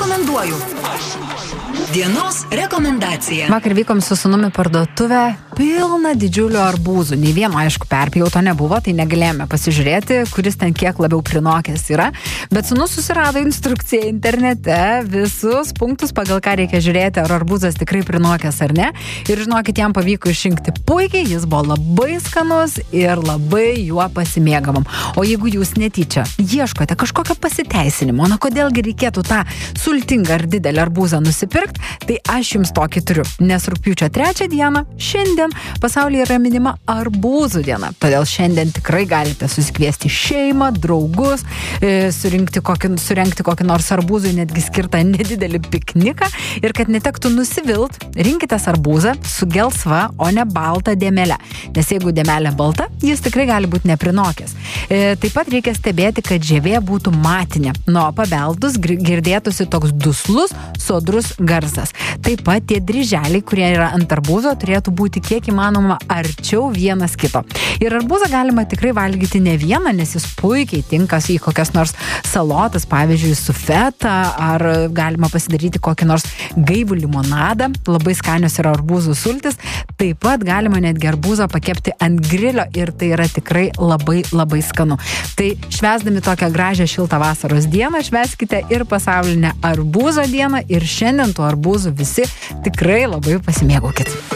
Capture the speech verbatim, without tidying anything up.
rekomenduoju. Dienos rekomendacija. Vakar vykom su sūnumi parduotuvę, pilna didžiulių arbūzų. Nei vieno, aišku, perpjauto nebuvo, tai negalėjome pasižiūrėti, kuris ten kiek labiau prinokęs yra. Bet sūnus susirado instrukciją internete, visus punktus, pagal ką reikia žiūrėti, ar arbūzas tikrai prinokęs ar ne. Ir žinokit, jam pavyko išrinkti puikiai, jis buvo labai skanus ir labai juo pasimėgavom. O jeigu jūs netyčia ieškote kažkokio pasiteisinimo, na kodėlgi reikėtų tą sultingą ar didelį arbūzą nusipirkti, tai aš jums tokį turiu, nes rugpjūčio trečią dieną, šiandien pasaulyje yra minima arbūzų diena. Todėl šiandien tikrai galite susikviesti šeimą, draugus, e, surinkti kokį, surengti kokį nors arbūzui netgi skirtą nedidelį pikniką ir kad netektų nusivilt, rinkitės arbūzą su gelsva, o ne balta dėmelė. Nes jeigu dėmelė balta, jis tikrai gali būti neprinokęs. E, taip pat reikia stebėti, kad žievė būtų matinė. Nuo pabeldus girdėtųsi toks duslus, sodrus garsas. Taip pat tie dryželiai, kurie yra ant arbūzo, turėtų būti kiek įmanoma arčiau vienas kito. Ir arbūzą galima tikrai valgyti ne vieną, nes jis puikiai tinkas į kokias nors salotas, pavyzdžiui, su feta, ar galima pasidaryti kokį nors gaivų limonadą. Labai skanios yra arbūzų sultis. Taip pat galima netgi arbūzą pakepti ant grilio ir tai yra tikrai labai, labai skanu. Tai švęsdami tokią gražią šiltą vasaros dieną, švęskite ir pasaulinę arbūzo dieną ir šiandien tų arbūzų visi tikrai labai pasimėgaukit.